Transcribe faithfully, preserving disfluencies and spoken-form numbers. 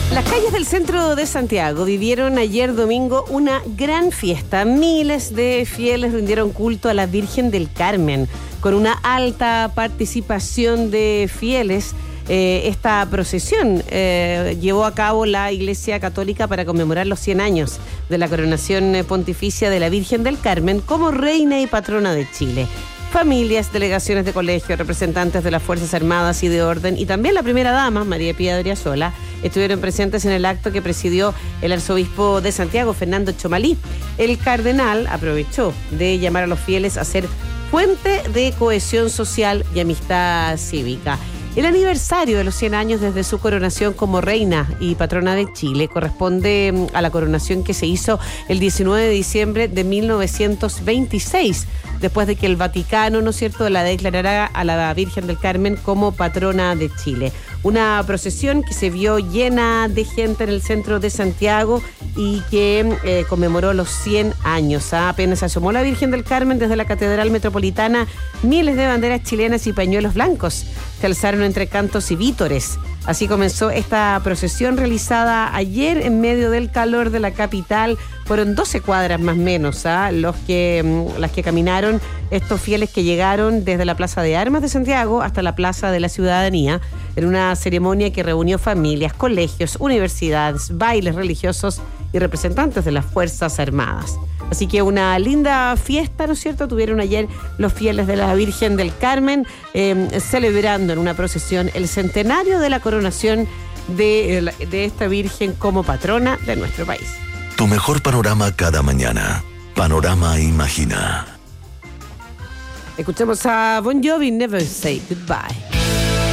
Las calles del centro de Santiago vivieron ayer domingo una gran fiesta. Miles de fieles rindieron culto a la Virgen del Carmen. Con una alta participación de fieles, eh, esta procesión eh, llevó a cabo la Iglesia Católica para conmemorar los cien años de la coronación pontificia de la Virgen del Carmen como reina y patrona de Chile. Familias, delegaciones de colegios, representantes de las Fuerzas Armadas y de Orden y también la primera dama, María Pía Odriozola, estuvieron presentes en el acto que presidió el arzobispo de Santiago, Fernando Chomalí. El cardenal aprovechó de llamar a los fieles a ser fuente de cohesión social y amistad cívica. El aniversario de los cien años desde su coronación como reina y patrona de Chile corresponde a la coronación que se hizo el diecinueve de diciembre de mil novecientos veintiséis, después de que el Vaticano, ¿no es cierto?, la declarara a la Virgen del Carmen como patrona de Chile. Una procesión que se vio llena de gente en el centro de Santiago y que eh, conmemoró los cien años. ¿ah? Apenas asomó la Virgen del Carmen desde la Catedral Metropolitana, miles de banderas chilenas y pañuelos blancos se alzaron entre cantos y vítores. Así comenzó esta procesión realizada ayer en medio del calor de la capital. Fueron doce cuadras más o menos, ¿ah? Los que, las que caminaron estos fieles que llegaron desde la Plaza de Armas de Santiago hasta la Plaza de la Ciudadanía, en una ceremonia que reunió familias, colegios, universidades, bailes religiosos y representantes de las Fuerzas Armadas. Así que una linda fiesta, ¿no es cierto?, tuvieron ayer los fieles de la Virgen del Carmen, eh, celebrando en una procesión el centenario de la coronación de, de esta Virgen como patrona de nuestro país. Tu mejor panorama cada mañana. Panorama Imagina. Escuchemos a Bon Jovi, Never Say Goodbye.